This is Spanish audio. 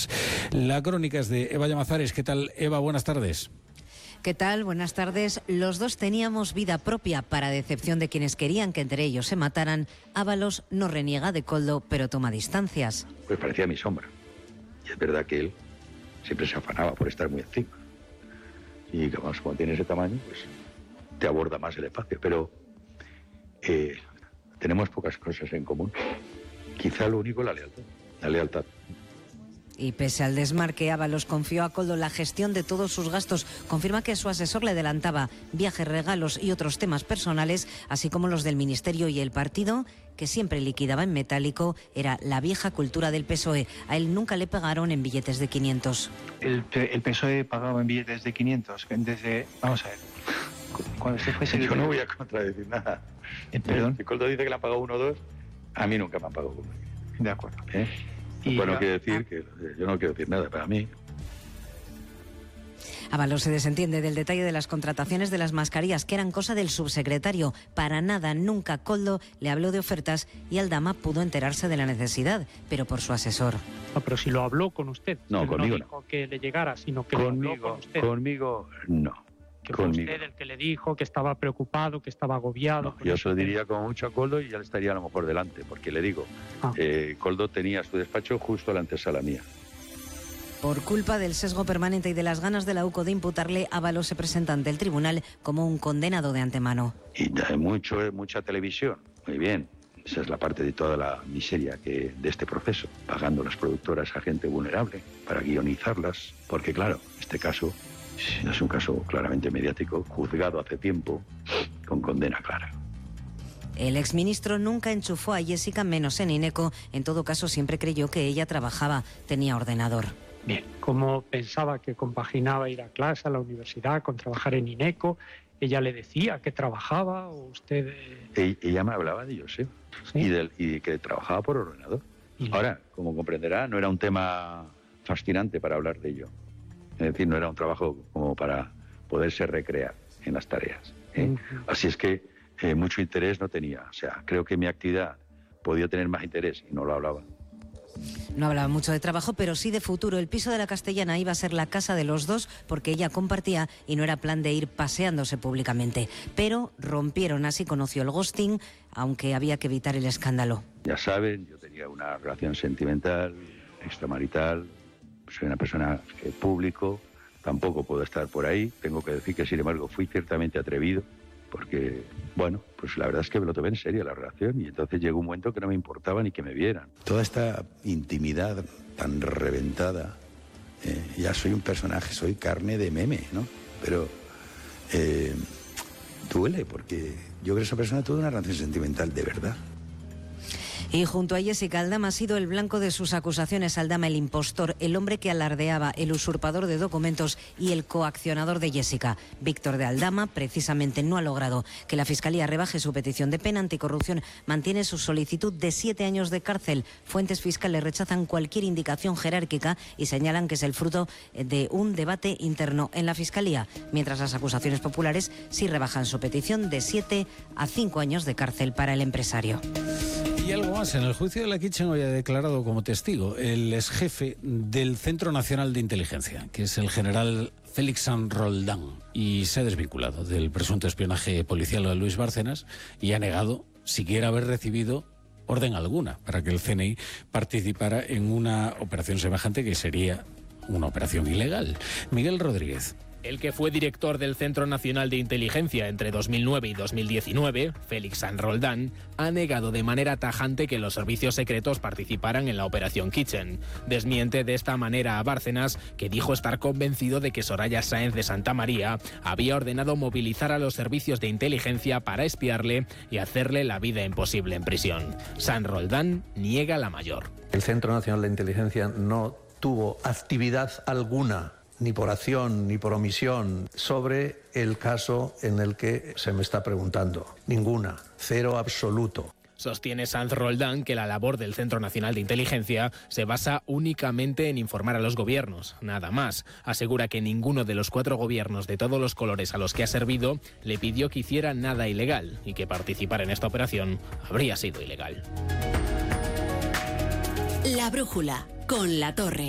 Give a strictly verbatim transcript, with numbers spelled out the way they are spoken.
Noticias. La crónica es de Eva Llamazares. ¿Qué tal, Eva? Buenas tardes. ¿Qué tal? Buenas tardes. Los dos teníamos vida propia. Para decepción de quienes querían que entre ellos se mataran, Ábalos no reniega de Koldo, pero toma distancias. Pues parecía mi sombra. Y es verdad que él siempre se afanaba por estar muy encima. Y además, cuando tiene ese tamaño, pues te aborda más el espacio. Pero eh, tenemos pocas cosas en común. Quizá lo único, la lealtad. La lealtad. Y pese al desmarque, Ábalos confió a Koldo la gestión de todos sus gastos. Confirma que su asesor le adelantaba viajes, regalos y otros temas personales, así como los del ministerio y el partido, que siempre liquidaba en metálico. Era la vieja cultura del P S O E. A él nunca le pagaron en billetes de quinientos. El, el P S O E pagaba en billetes de quinientos desde... Vamos a ver. Cuando usted fuese... Yo no voy a contradecir nada. Eh, ¿Perdón? Si Koldo dice que le han pagado uno o dos, a mí nunca me han pagado uno. De acuerdo. ¿Eh? Y bueno, la... quiero decir que yo no quiero decir nada para mí. Ábalos se desentiende del detalle de las contrataciones de las mascarillas, que eran cosa del subsecretario. Para nada, nunca Koldo le habló de ofertas y Aldama pudo enterarse de la necesidad, pero por su asesor. No, pero si lo habló con usted. No, conmigo no. dijo no. que le llegara, sino que Conmigo, lo habló con usted. Conmigo, no. Que fue Conmigo. usted el que le dijo que estaba preocupado, que estaba agobiado. No, yo se lo diría como mucho a Koldo y ya le estaría a lo mejor delante, porque le digo, Ah. eh, Koldo tenía su despacho justo a la antesala mía. Por culpa del sesgo permanente y de las ganas de la U C O de imputarle, Ábalos se presenta ante el tribunal como un condenado de antemano. Y da mucho, mucha televisión, muy bien. Esa es la parte de toda la miseria que de este proceso, pagando las productoras a gente vulnerable para guionizarlas, porque claro, este caso es un caso claramente mediático, juzgado hace tiempo, con condena clara. El exministro nunca enchufó a Jessica, menos en INECO. En todo caso, siempre creyó que ella trabajaba, tenía ordenador. Bien, como pensaba que compaginaba ir a clase a la universidad con trabajar en INECO, ella le decía que trabajaba o usted... Eh... E- ella me hablaba de Josep, ¿Sí? y, del, y que trabajaba por ordenador. ¿Y? Ahora, como comprenderá, no era un tema fascinante para hablar de ello. Es decir, no era un trabajo como para poderse recrear en las tareas, ¿eh? Uh-huh. Así es que eh, mucho interés no tenía. O sea, creo que mi actividad podía tener más interés y no lo hablaba. No hablaba mucho de trabajo, pero sí de futuro. El piso de la Castellana iba a ser la casa de los dos porque ella compartía y no era plan de ir paseándose públicamente. Pero rompieron, así conoció el ghosting, aunque había que evitar el escándalo. Ya saben, yo tenía una relación sentimental, extramarital, soy una persona eh, público, tampoco puedo estar por ahí. Tengo que decir que, sin embargo, fui ciertamente atrevido porque, bueno, pues la verdad es que me lo tomé en serio la relación y entonces llegó un momento que no me importaba ni que me vieran. Toda esta intimidad tan reventada, eh, ya soy un personaje, soy carne de meme, ¿no? Pero eh, duele porque yo creo que esa persona tuvo una relación sentimental de verdad. Y junto a Jessica, Aldama ha sido el blanco de sus acusaciones. Aldama, el impostor, el hombre que alardeaba, el usurpador de documentos y el coaccionador de Jessica. Víctor de Aldama, precisamente, no ha logrado que la Fiscalía rebaje su petición de pena. Anticorrupción mantiene su solicitud de siete años de cárcel. Fuentes fiscales rechazan cualquier indicación jerárquica y señalan que es el fruto de un debate interno en la Fiscalía, mientras las acusaciones populares sí rebajan su petición de siete a cinco años de cárcel para el empresario. Y algo más, en el juicio de la Kitchen hoy ha declarado como testigo el exjefe del Centro Nacional de Inteligencia, que es el general Félix San Roldán, y se ha desvinculado del presunto espionaje policial a Luis Bárcenas y ha negado siquiera haber recibido orden alguna para que el C N I participara en una operación semejante que sería una operación ilegal. Miguel Rodríguez. El que fue director del Centro Nacional de Inteligencia entre dos mil nueve y dos mil diecinueve, Félix San Roldán, ha negado de manera tajante que los servicios secretos participaran en la Operación Kitchen. Desmiente de esta manera a Bárcenas, que dijo estar convencido de que Soraya Sáenz de Santamaría había ordenado movilizar a los servicios de inteligencia para espiarle y hacerle la vida imposible en prisión. San Roldán niega la mayor. El Centro Nacional de Inteligencia no tuvo actividad alguna, ni por acción ni por omisión, sobre el caso en el que se me está preguntando. Ninguna, cero absoluto. Sostiene Sanz Roldán que la labor del Centro Nacional de Inteligencia se basa únicamente en informar a los gobiernos, nada más. Asegura que ninguno de los cuatro gobiernos de todos los colores a los que ha servido le pidió que hiciera nada ilegal y que participar en esta operación habría sido ilegal. La brújula, con La Torre.